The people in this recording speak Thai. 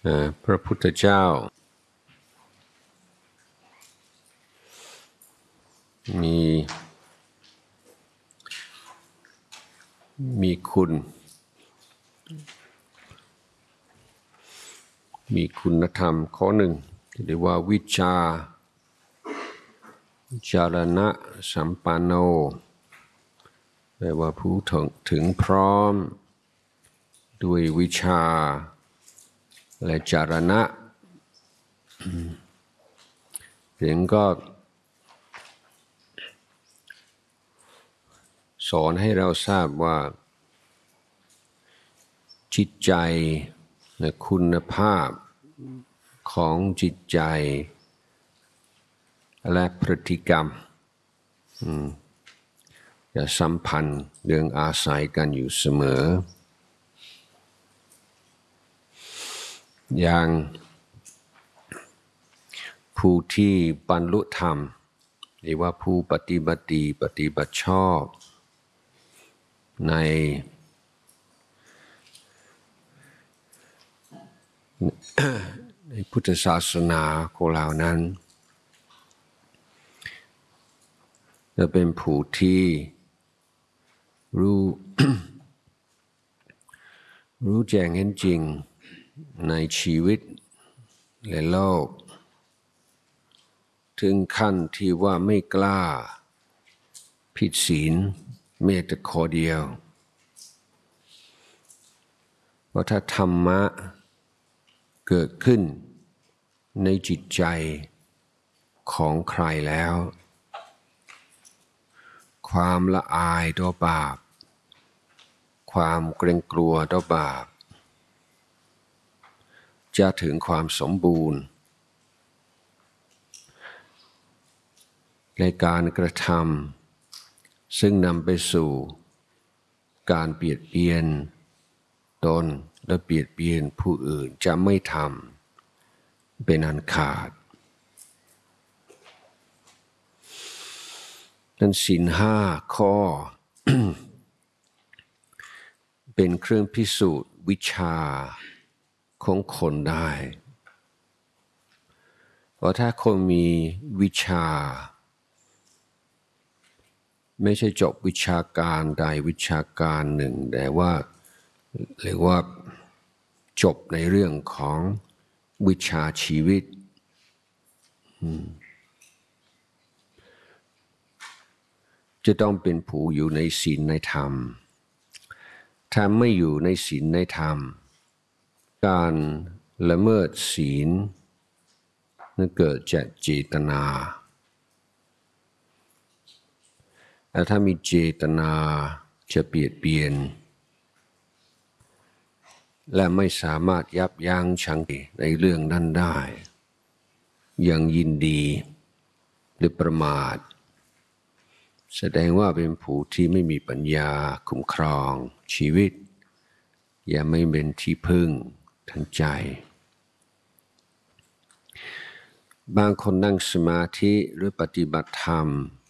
พระพุทธเจ้ามีคุณธรรมข้อหนึ่งที่เรียกว่าวิชาจารณะสัมปันโนแปลว่าผู้ถึงพร้อมด้วยวิชาและจารณะถึงก็สอนให้เราทราบว่าจิตใจและคุณภาพของจิตใจและพฤติกรรมจะสัมพันธ์เรื่องอาศัยกันอยู่เสมออย่างผู้ที่บรรลุธรรมหรือว่าผู้ปฏิบัติชอบในพุทธศาสนาของเรานั้นจะเป็นผู้ที่รู้แจ้งเห็นจริงในชีวิตและโลกถึงขั้นที่ว่าไม่กล้าผิดศีลแม้แต่ข้อเดียวเพราะถ้าธรรมะเกิดขึ้นในจิตใจของใครแล้วความละอายต่อบาปความเกรงกลัวต่อบาปจะถึงความสมบูรณ์ในการกระทำซึ่งนำไปสู่การเบียดเบียนตนและเบียดเบียนผู้อื่นจะไม่ทำเป็นอันขาดนั้นศีลห้าข้อ เป็นเครื่องพิสูจน์วิชาของคนได้เพราะถ้าคนมีวิชาไม่ใช่จบวิชาการใดวิชาการหนึ่งแต่ว่าเรียกว่าจบในเรื่องของวิชาชีวิตจะต้องเป็นผู้อยู่ในศีลในธรรมถ้าไม่อยู่ในศีลในธรรมการละเมิดศีลนั้นเกิดจากเจตนาแต่ถ้ามีเจตนาจะเบียดเบียนและไม่สามารถยับยั้งชั่งในเรื่องนั้นได้ยังยินดีหรือประมาทแสดงว่าเป็นผู้ที่ไม่มีปัญญาคุ้มครองชีวิตอย่าไม่เป็นที่พึ่งทางใจบางคนนั่งสมาธิหรือปฏิบัติธรรม